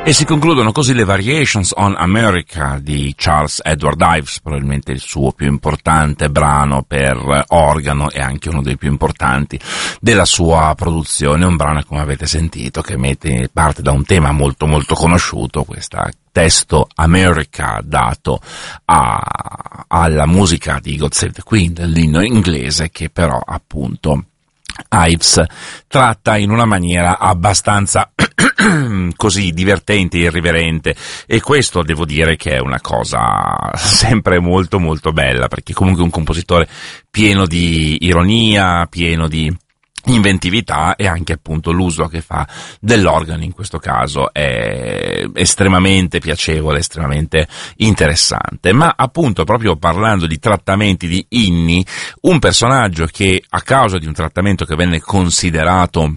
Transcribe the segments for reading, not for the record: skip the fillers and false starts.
E si concludono così le Variations on America di Charles Edward Ives, probabilmente il suo più importante brano per organo e anche uno dei più importanti della sua produzione. Un brano, come avete sentito, che parte da un tema molto molto conosciuto, questo testo America dato alla musica di God Save the Queen, dell'inno inglese, che però appunto Ives tratta in una maniera abbastanza così divertente e irriverente, e questo devo dire che è una cosa sempre molto molto bella, perché comunque è un compositore pieno di ironia, pieno di inventività, e anche appunto l'uso che fa dell'organo in questo caso è estremamente piacevole, estremamente interessante. Ma appunto, proprio parlando di trattamenti di inni, un personaggio che a causa di un trattamento che venne considerato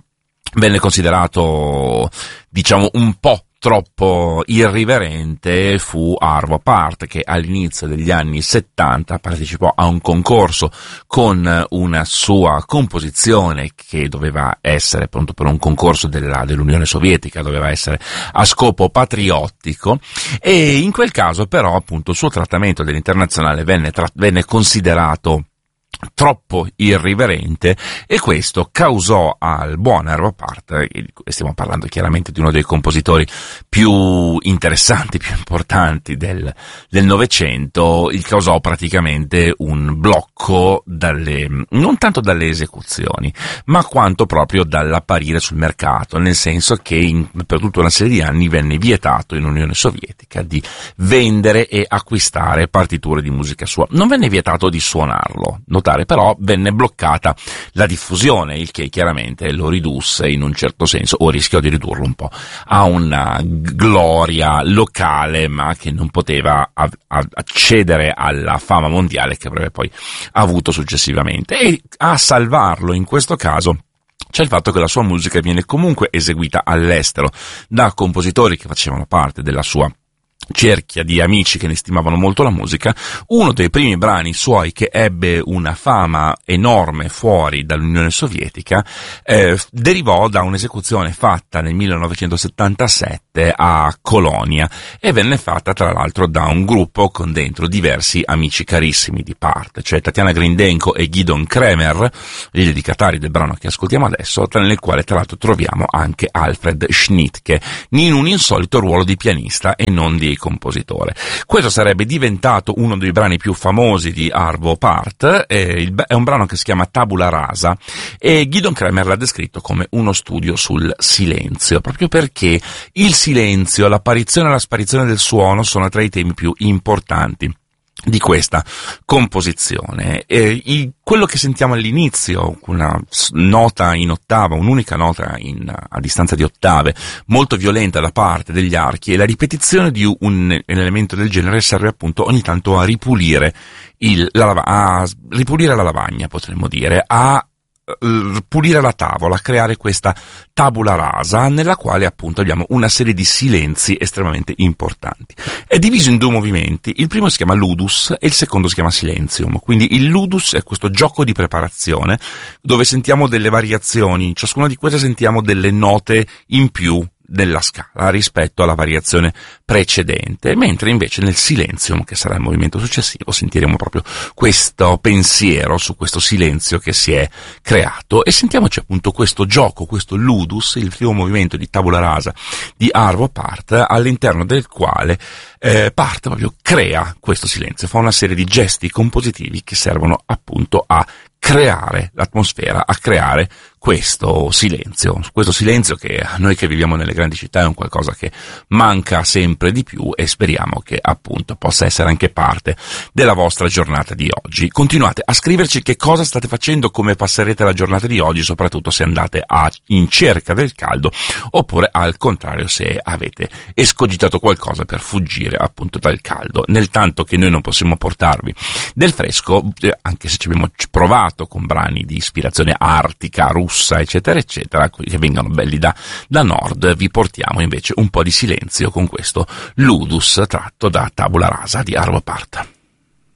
diciamo un po' troppo irriverente fu Arvo Pärt, che all'inizio degli anni 70 partecipò a un concorso con una sua composizione che doveva essere appunto per un concorso dell'Unione Sovietica, doveva essere a scopo patriottico, e in quel caso però appunto il suo trattamento dell'internazionale venne considerato troppo irriverente, e questo causò al buon Arvo Pärt, e stiamo parlando chiaramente di uno dei compositori più interessanti, più importanti del Novecento, il causò praticamente un blocco non tanto dalle esecuzioni, ma quanto proprio dall'apparire sul mercato, nel senso che per tutta una serie di anni venne vietato in Unione Sovietica di vendere e acquistare partiture di musica sua. Non venne vietato di suonarlo, però venne bloccata la diffusione, il che chiaramente lo ridusse in un certo senso, o rischiò di ridurlo un po' a una gloria locale, ma che non poteva accedere alla fama mondiale che avrebbe poi avuto successivamente. E a salvarlo in questo caso c'è il fatto che la sua musica viene comunque eseguita all'estero da compositori che facevano parte della sua cerchia di amici che ne stimavano molto la musica. Uno dei primi brani suoi che ebbe una fama enorme fuori dall'Unione Sovietica derivò da un'esecuzione fatta nel 1977 a Colonia, e venne fatta tra l'altro da un gruppo con dentro diversi amici carissimi di Pärt, cioè Tatiana Grindenko e Gidon Kremer, i dedicatari del brano che ascoltiamo adesso, nel quale tra l'altro troviamo anche Alfred Schnittke in un insolito ruolo di pianista e non di compositore. Questo sarebbe diventato uno dei brani più famosi di Arvo Pärt. È un brano che si chiama Tabula Rasa, e Gidon Kremer l'ha descritto come uno studio sul silenzio, proprio perché il silenzio, l'apparizione e la sparizione del suono sono tra i temi più importanti di questa composizione. Quello che sentiamo all'inizio, una nota in ottava, un'unica nota a distanza di ottave, molto violenta da parte degli archi, e la ripetizione di un elemento del genere serve appunto ogni tanto a ripulire la lavagna, potremmo dire, a pulire la tavola, a creare questa tabula rasa nella quale appunto abbiamo una serie di silenzi estremamente importanti. È diviso in due movimenti: il primo si chiama ludus e il secondo si chiama silenzium. Quindi il ludus è questo gioco di preparazione dove sentiamo delle variazioni, in ciascuna di queste sentiamo delle note in più della scala rispetto alla variazione precedente, mentre invece nel silenzium, che sarà il movimento successivo, sentiremo proprio questo pensiero su questo silenzio che si è creato, e sentiamoci appunto questo gioco, questo ludus, il primo movimento di tabula rasa di Arvo Pärt, all'interno del quale Pärt proprio crea questo silenzio, fa una serie di gesti compositivi che servono appunto a creare l'atmosfera, a creare questo silenzio che a noi che viviamo nelle grandi città è un qualcosa che manca sempre di più, e speriamo che appunto possa essere anche parte della vostra giornata di oggi. Continuate a scriverci che cosa state facendo, come passerete la giornata di oggi, soprattutto se andate in cerca del caldo, oppure al contrario se avete escogitato qualcosa per fuggire appunto dal caldo. Nel tanto che noi non possiamo portarvi del fresco, anche se ci abbiamo provato con brani di ispirazione artica, russa, eccetera eccetera, che vengano belli da nord, vi portiamo invece un po' di silenzio con questo ludus tratto da Tabula Rasa di Arvo Pärt.